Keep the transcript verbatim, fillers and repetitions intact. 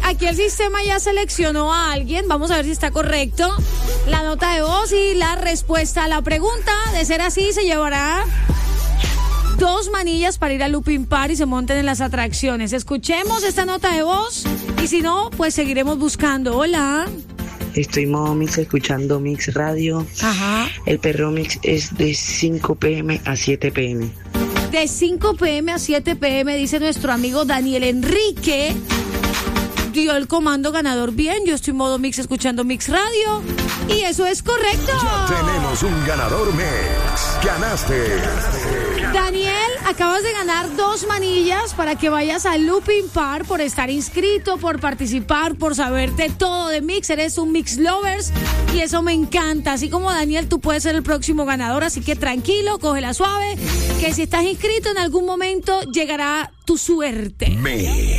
aquí el sistema ya seleccionó a alguien. Vamos a ver si está correcto. La nota de voz y la respuesta a la pregunta. De ser así, se llevará dos manillas para ir a Looping Park y se monten en las atracciones. Escuchemos esta nota de voz y si no, pues seguiremos buscando. Hola. Estoy modo mix escuchando Mix Radio. Ajá. El perro mix es de cinco pm a siete pm. De cinco pm a siete pm, dice nuestro amigo Daniel Enrique. Dio el comando ganador bien. Yo estoy modo mix escuchando Mix Radio. Y eso es correcto. Ya tenemos un ganador mix. Ganaste. Daniel, acabas de ganar dos manillas para que vayas a Looping Park por estar inscrito, por participar, por saberte todo de Mix. Eres un Mix Lovers y eso me encanta. Así como Daniel, tú puedes ser el próximo ganador, así que tranquilo, cógela suave, que si estás inscrito en algún momento llegará tu suerte. Me.